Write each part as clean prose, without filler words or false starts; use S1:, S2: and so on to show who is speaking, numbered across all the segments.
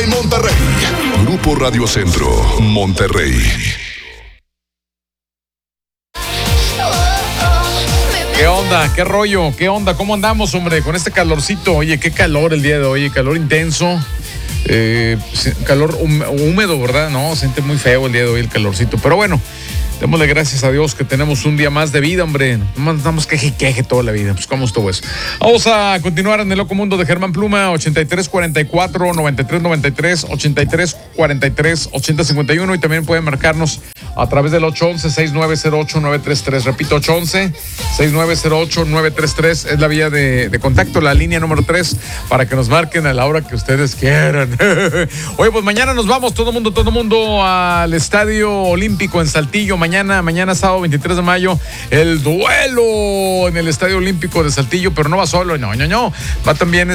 S1: en Monterrey. Grupo Radio Centro, Monterrey.
S2: ¿Qué onda? ¿Qué rollo? ¿Qué onda? ¿Cómo andamos, hombre? Con este calorcito. Oye, qué calor el día de hoy. Calor intenso. Calor húmedo, ¿verdad? No, siente muy feo el día de hoy el calorcito. Pero bueno, démosle gracias a Dios que tenemos un día más de vida, hombre. No andamos queje toda la vida. Pues, ¿cómo estuvo eso? Vamos a continuar en el loco mundo de Germán Pluma. 8344-9393, 8343-8051. Y también pueden marcarnos a través del 811-6908-933. Repito, 811-6908-933 es la vía de contacto, la línea número 3, para que nos marquen a la hora que ustedes quieran. Oye, pues mañana nos vamos todo mundo al Estadio Olímpico en Saltillo. Mañana sábado 23 de mayo, el duelo en el Estadio Olímpico de Saltillo, pero no va solo, no. Va también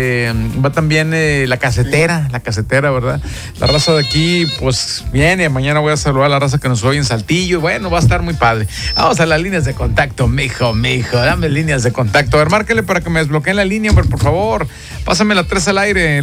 S2: la casetera, ¿verdad? La raza de aquí, pues viene. Mañana voy a saludar a la raza que nos oye en Saltillo. Bueno, va a estar muy padre. Vamos a las líneas de contacto, mijo, dame líneas de contacto. A ver, márquele para que me desbloqueen la línea, hombre, por favor. Pásame la 3 al aire, el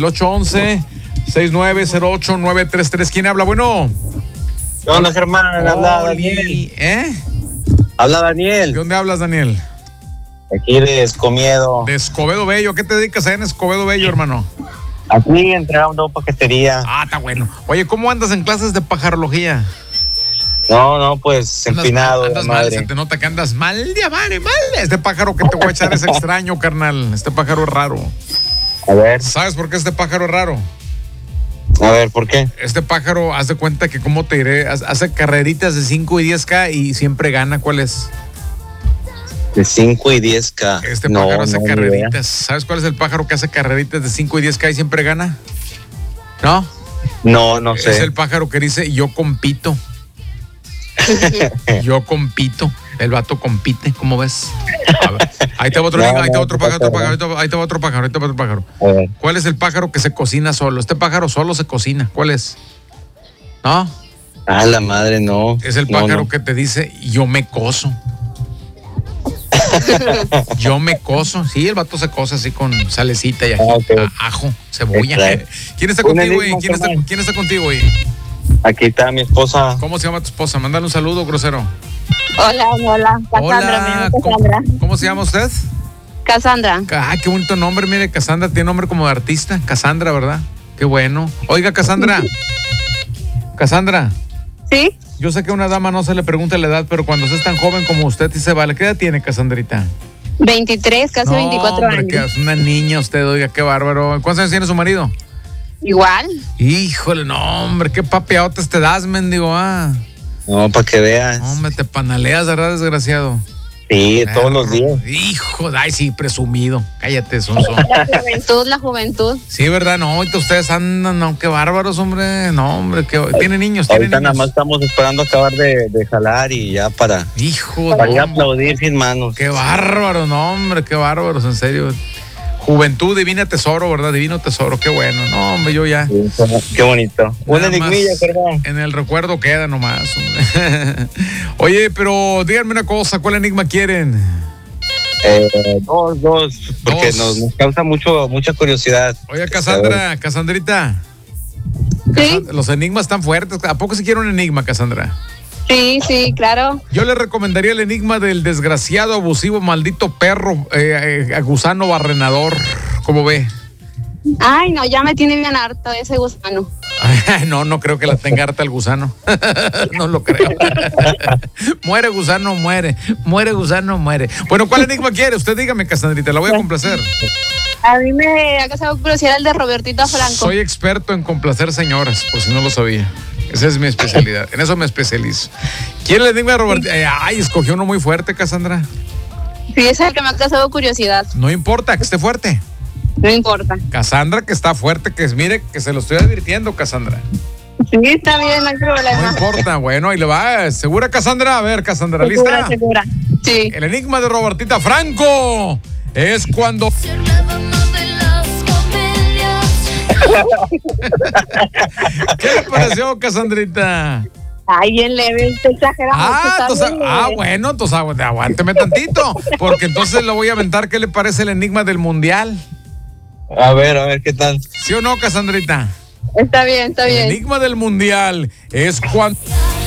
S2: 811-6908-933. ¿Quién habla? Bueno.
S3: ¿Qué onda, Germán? Habla Daniel. Habla Daniel.
S2: ¿De dónde hablas, Daniel?
S3: Aquí de Escobedo.
S2: De Escobedo Bello. ¿Qué te dedicas allá en Escobedo Bello, hermano?
S3: Aquí entregando paquetería.
S2: Ah, está bueno. Oye, ¿cómo andas en clases de pajarología?
S3: No, pues empinado.
S2: Andas mal, se te nota que andas mal de madre, mal. Este pájaro que te voy a echar es extraño, carnal. Este pájaro es raro.
S3: A ver.
S2: ¿Sabes por qué este pájaro es raro?
S3: A ver, ¿por qué?
S2: Este pájaro, haz de cuenta que, ¿cómo te diré? Hace carreritas de 5 y 10K y siempre gana. ¿Cuál es?
S3: De 5 y 10K.
S2: Este pájaro hace carreritas. ¿Sabes cuál es el pájaro que hace carreritas de 5 y 10K y siempre gana? ¿No?
S3: No sé.
S2: Es el pájaro que dice, yo compito. Yo compito. El vato compite, ¿cómo ves? A ver, ahí te va otro pájaro. Ahí te va otro pájaro. ¿Cuál es el pájaro que se cocina solo? Este pájaro solo se cocina. ¿Cuál es? ¿No?
S3: Ah, la madre, no.
S2: Es el pájaro que te dice, yo me coso. Yo me coso. Sí, el vato se cosa así con salecita y ajo, cebolla. ¿Quién está contigo, güey? ¿Quién está contigo, güey?
S3: Aquí está mi esposa.
S2: ¿Cómo se llama tu esposa? Mándale un saludo, grosero.
S4: Hola. Cassandra.
S2: ¿Cómo se llama usted?
S4: Cassandra.
S2: Ah, qué bonito nombre, mire, Cassandra tiene nombre como de artista. Cassandra, ¿verdad? Qué bueno. Oiga, Cassandra.
S4: ¿Sí?
S2: Yo sé que a una dama no se le pregunta la edad, pero cuando usted es tan joven como usted, sí se vale. ¿Qué edad tiene, Cassandrita?
S4: 23, casi 24 años.
S2: Que es una niña usted, oiga, qué bárbaro. ¿Cuántos años tiene su marido?
S4: Igual.
S2: Híjole, no, hombre, qué papeadotes te das, mendigo,
S3: No, para que veas.
S2: Hombre, te panaleas, ¿verdad, desgraciado?
S3: Sí, todos los días.
S2: Hijo, ay, sí, presumido. Cállate, sonso.
S4: La juventud.
S2: Sí, ¿verdad? No, ahorita ustedes andan, no, qué bárbaros, hombre. No, hombre, tienen niños.
S3: Ahorita nada más estamos esperando acabar de jalar y ya para ir a aplaudir sin manos.
S2: Qué bárbaros, no, hombre, qué bárbaros, en serio. Juventud, divina tesoro, ¿verdad? Divino tesoro, qué bueno. No, hombre, yo ya.
S3: Sí, qué bonito. Una enigmilla, perdón.
S2: En el recuerdo queda nomás, hombre. Oye, pero díganme una cosa, ¿cuál enigma quieren?
S3: Dos, porque nos causa mucha curiosidad.
S2: Oye, Cassandrita.
S4: ¿Sí?
S2: Los enigmas están fuertes. ¿A poco se quiere un enigma, Cassandra?
S4: Sí, claro.
S2: Yo le recomendaría el enigma del desgraciado, abusivo, maldito perro, gusano barrenador. ¿Cómo ve?
S4: Ay, no, ya me tiene bien harto ese gusano.
S2: No creo que la tenga harta el gusano. No lo creo. Muere gusano, muere. Muere gusano, muere. Bueno, ¿cuál enigma quiere? Usted dígame, Cassandrita, la voy a complacer.
S4: A mí me ha causado curiosidad el de Robertito Franco.
S2: Soy experto en complacer señoras, por si no lo sabía. Esa es mi especialidad. En eso me especializo. ¿Quién le enigma a Robertito? Ay, escogió uno muy fuerte, Cassandra.
S4: Sí, es el que me ha causado curiosidad.
S2: No importa, que esté fuerte.
S4: No importa.
S2: Cassandra, que está fuerte, mire, que se lo estoy advirtiendo, Cassandra.
S4: Sí, está bien, no hay problema.
S2: No importa, bueno, ahí le va. ¿Segura, Cassandra? A ver, Cassandra, ¿lista?
S4: Segura. Sí.
S2: El enigma de Robertita Franco es cuando... ¿Qué le pareció, Cassandrita?
S4: Ay, bien leve, está exagerado.
S2: Bueno, entonces aguánteme tantito, porque entonces le voy a aventar qué le parece el enigma del mundial.
S3: A ver, ¿qué tal?
S2: ¿Sí o no, Cassandrita?
S4: Está bien, está bien.
S2: El enigma del mundial es cuando...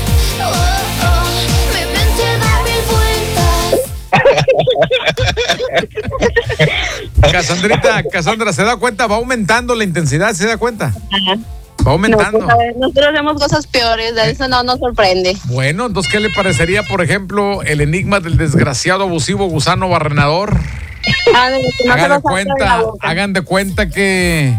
S2: Cassandra, ¿se da cuenta? Va aumentando la intensidad, ¿se da cuenta?
S4: Ajá.
S2: Va aumentando.
S4: No, pues, a ver, nosotros vemos cosas peores, de eso no nos sorprende.
S2: Bueno, entonces, ¿qué le parecería, por ejemplo, el enigma del desgraciado abusivo gusano barrenador?
S4: No
S2: Hagan de cuenta que...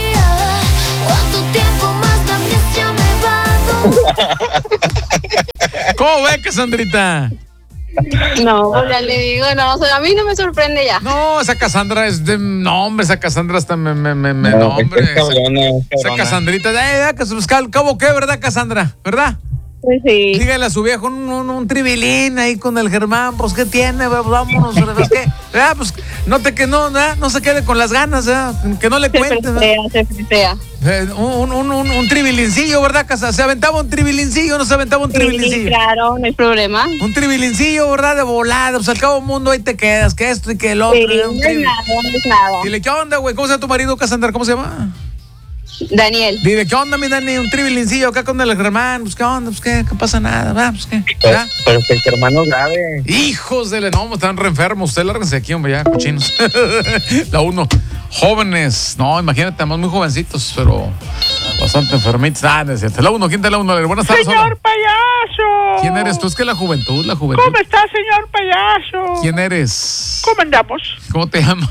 S2: ¿Cómo ve, Cassandrita?
S4: No, pues ya le digo, no, a mí no me sorprende ya.
S2: No, esa Cassandra es de... No, hombre, esa Cassandra está... No, hombre. Esa Cassandrita... ¿Cómo qué, verdad, Cassandra? ¿Verdad?
S4: Sí.
S2: Dígale a su viejo un tribilín ahí con el Germán, pues ¿qué tiene? Vámonos, ¿sabes qué? Pues no se quede con las ganas, que no le cuente.
S4: Se frisea.
S2: Un tribilincillo, ¿verdad, Casa? ¿Se aventaba un tribilincillo o no se aventaba un tribilincillo?
S4: Sí, claro, no hay problema.
S2: Un tribilincillo, ¿verdad? De volada, pues al cabo del mundo ahí te quedas, que esto y que el otro.
S4: Sí, no es nada.
S2: Dile, ¿qué onda, güey? ¿Cómo se llama tu marido, Cassandra? ¿Cómo se llama?
S4: Daniel.
S2: Dile, ¿qué onda, mi Dani? Un tribilincillo acá con el Germán. Pues, ¿qué onda? Pues, ¿qué pasa nada? ¿Va? Pues, ¿qué? ¿Ya?
S3: Pero que el hermano grave.
S2: Hijos de... No, están re enfermos. Ustedes lárguense aquí, hombre, ya, cochinos. La uno. Jóvenes. No, imagínate, además muy jovencitos, pero bastante enfermitos. No es cierto. La uno, ¿quién te la uno? Buenas tardes.
S5: ¡Señor payaso!
S2: ¿Quién eres tú? Es que la juventud.
S5: ¿Cómo está, señor payaso?
S2: ¿Quién eres?
S5: ¿Cómo andamos?
S2: ¿Cómo te llamas?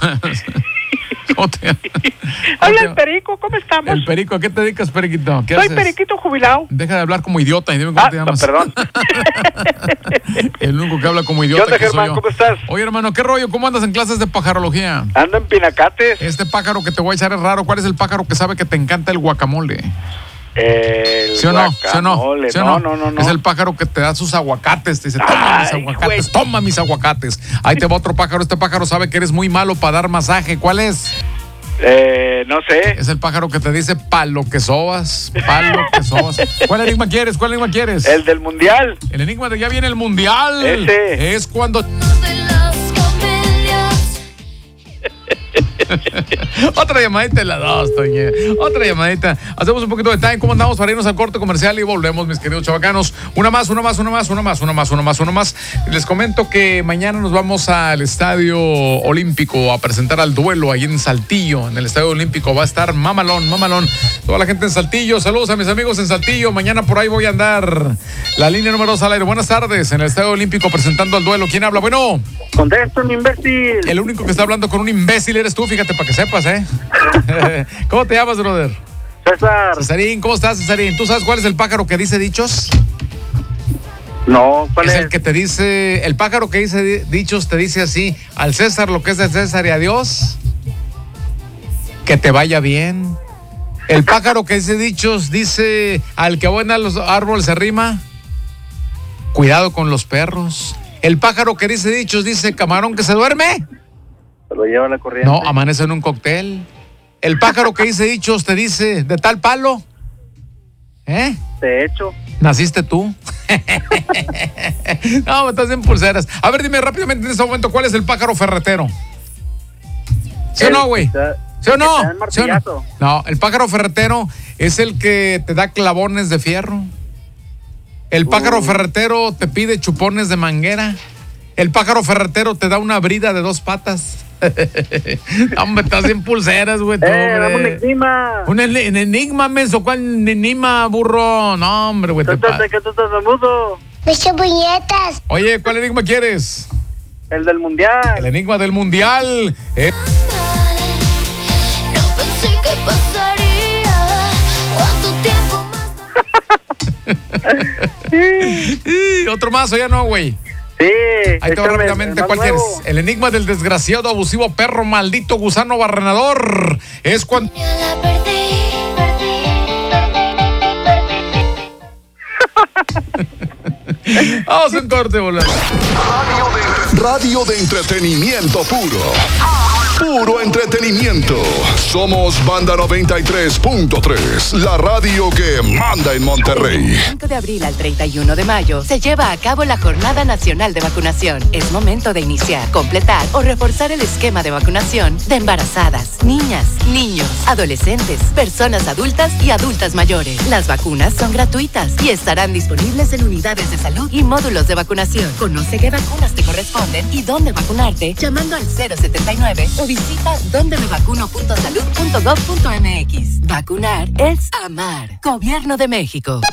S5: Habla el Perico, ¿cómo estamos?
S2: El Perico, ¿a qué te dedicas, Periquito? ¿Qué
S5: Soy
S2: haces?
S5: Periquito jubilado.
S2: Deja de hablar como idiota y dime cómo te llamas.
S5: No, perdón.
S2: El único que habla como idiota.
S5: ¿Qué onda, Germán? ¿Cómo estás?
S2: Oye, hermano, ¿qué rollo? ¿Cómo andas en clases de pajarología?
S5: Ando en Pinacates.
S2: Este pájaro que te voy a echar es raro. ¿Cuál es el pájaro que sabe que te encanta el guacamole?
S5: ¿Sí
S2: o no? ¿Sí o no? ¿Sí o no?
S5: No.
S2: Es el pájaro que te da sus aguacates. Te dice, toma mis aguacates, güey. Toma mis aguacates. Ahí te va otro pájaro. Este pájaro sabe que eres muy malo para dar masaje. ¿Cuál es?
S5: No sé.
S2: Es el pájaro que te dice palo que sobas. Palo que sobas. ¿Cuál enigma quieres? ¿Cuál enigma quieres?
S5: El del mundial.
S2: El enigma de ya viene el mundial.
S5: Ese.
S2: Es cuando... Otra llamadita en la 2, Toñe. Otra llamadita. Hacemos un poquito de time. ¿Cómo andamos para irnos al corte comercial? Y volvemos, mis queridos chavacanos. Una más. Les comento que mañana nos vamos al Estadio Olímpico a presentar al duelo ahí en Saltillo. En el Estadio Olímpico va a estar mamalón. Toda la gente en Saltillo. Saludos a mis amigos en Saltillo. Mañana por ahí voy a andar. La línea número 2 al aire. Buenas tardes. En el Estadio Olímpico presentando al duelo. ¿Quién habla? Bueno.
S5: Contesta un imbécil.
S2: El único que está hablando con un imbécil eres tú, fíjate, para que sepas, ¿eh? ¿Cómo te llamas, brother?
S5: César.
S2: Cesarín, ¿cómo estás, Cesarín? ¿Tú sabes cuál es el pájaro que dice dichos?
S5: No, ¿cuál es?
S2: Es el que te dice, el pájaro que dice dichos te dice así, al César lo que es de César y a Dios, que te vaya bien. El pájaro que dice dichos dice, al que buena los árboles se arrima, cuidado con los perros. El pájaro que dice dichos dice, camarón que se duerme,
S5: se lo lleva la corriente.
S2: no, amanece en un cóctel. El pájaro que dice dichos te dice, de tal palo,
S5: De hecho.
S2: ¿naciste tú? No, me estás en pulseras. A ver, dime rápidamente en este momento, ¿cuál es el pájaro ferretero? ¿Sí o no, güey? ¿Sí o no? ¿Sí o no? No, el pájaro ferretero es el que te da clavones de fierro. El pájaro ferretero te pide chupones de manguera. El pájaro ferretero te da una brida de 2 patas. Hombre, estás en pulseras, güey.
S5: Dame un enigma.
S2: Un enigma, menso. ¿Cuál enigma, burro? No, hombre, güey.
S5: ¿Qué tú estás mudo?
S6: ¡Me echo puñetas!
S2: Oye, ¿cuál enigma quieres?
S5: El del mundial.
S2: El enigma del mundial.
S6: No pensé que pasaría. ¿Cuánto tiempo más?
S2: Otro más, o ya no, güey.
S5: Sí.
S2: Ahí te va rápidamente. ¿Cuál quieres? El enigma del desgraciado, abusivo, perro, maldito, gusano, barrenador. Es cuando...
S6: Yo la perdí.
S2: Vamos a un corte, boludo.
S1: Radio de entretenimiento puro. puro entretenimiento. Somos Banda 93.3, la radio que manda en Monterrey.
S7: Del 5 de abril al 31 de mayo se lleva a cabo la Jornada Nacional de Vacunación. Es momento de iniciar, completar o reforzar el esquema de vacunación de embarazadas, niñas, niños, adolescentes, personas adultas y adultas mayores. Las vacunas son gratuitas y estarán disponibles en unidades de salud y módulos de vacunación. Conoce qué vacunas te corresponden y dónde vacunarte llamando al 079 o visita dondemevacuno.salud.gov.mx. Vacunar es amar. Gobierno de México.